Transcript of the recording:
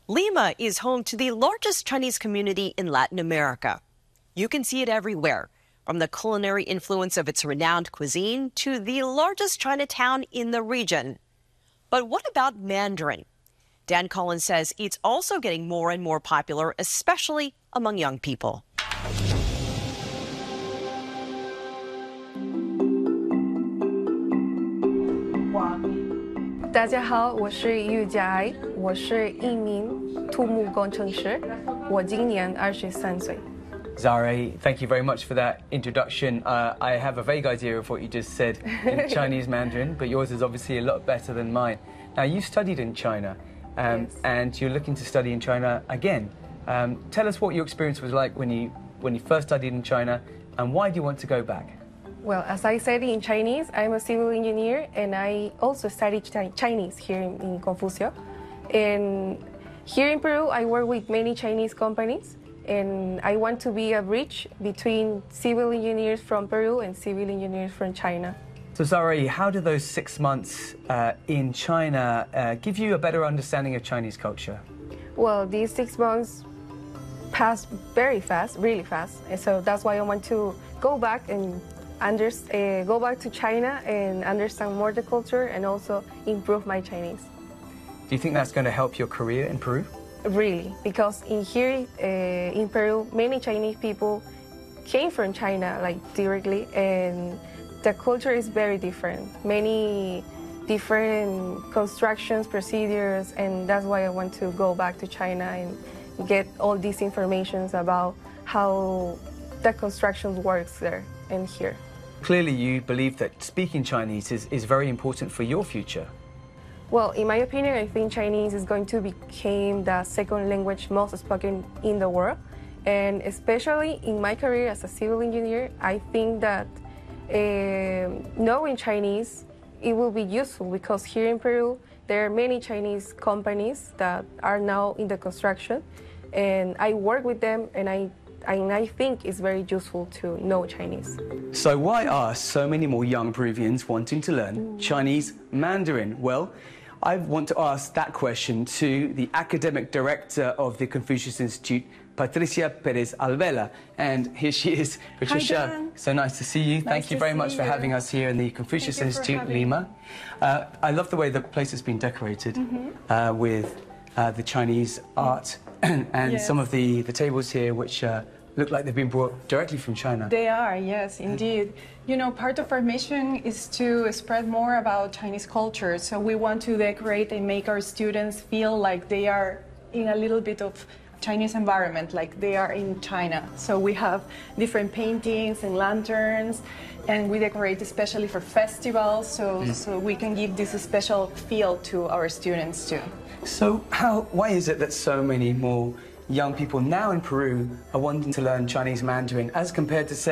Lima is home to the largest Chinese community in Latin America. You can see it everywhere, from the culinary influence of its renowned cuisine to the largest Chinatown in the region. But what about Mandarin? Dan Collins says it's also getting more and more popular, especially among young people. 大家好，我是玉佳爱，我是一名土木工程师，我今年23岁。 Zara, thank you very much for that introduction. I have a vague idea of what you just said in Chinese Mandarin, but yours is obviously a lot better than mine. Now, you studied in China, Yes. and you're looking to study in China again. Tell us what your experience was like when you first studied in China, and why do you want to go back? Well, as I said in Chinese, I'm a civil engineer, and I also studied Chinese here in Confucio. And here in Peru, I work with many Chinese companies, and I want to be a bridge between civil engineers from Peru and civil engineers from China. So, Zara, how do those 6 months in China give you a better understanding of Chinese culture? Well, these 6 months passed very fast, really fast, and so that's why I want to go back and go back to China and understand more the culture and also improve my Chinese. Do you think that's going to help your career in Peru? Really, because here in Peru, many Chinese people came from China, like directly, and the culture is very different. Many different constructions, procedures, and that's why I want to go back to China and get all these informations about how the construction works there and here. Clearly, you believe that speaking Chinese is very important for your future. Well, in my opinion, I think Chinese is going to become the second language most spoken in the world. And especially in my career as a civil engineer, I think that knowing Chinese, it will be useful because here in Peru, there are many Chinese companies that are now in the construction. And I work with them, and I think it's very useful to know Chinese. So why are so many more young Peruvians wanting to learn Chinese Mandarin? Well, I want to ask that question to the academic director of the Confucius Institute, Patricia Perez Alvela. And here she is. Patricia, Dan. so nice to see you. Thank you very much for having us here in the Confucius Institute, Lima. I love the way the place has been decorated with the Chinese art and Yes. some of the tables here which look like they've been brought directly from China. They are, yes, indeed. You know, part of our mission is to spread more about Chinese culture. So we want to decorate and make our students feel like they are in a little bit of Chinese environment, like they are in China. So we have different paintings and lanterns, and we decorate especially for festivals, so we can give this special feel to our students too. So why is it that so many more young people now in Peru are wanting to learn Chinese Mandarin as compared to, say,